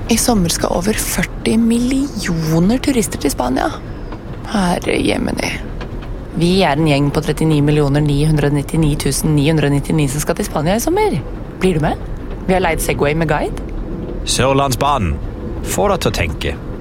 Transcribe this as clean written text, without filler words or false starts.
I sommer skal over 40 millioner turister til Spania. Herre jemini. Vi en gjeng på 39.999.999 som skal til Spania i sommer. Blir du med? Vi har leid Segway med guide. Sørlandsbanen. Få deg til å tenke.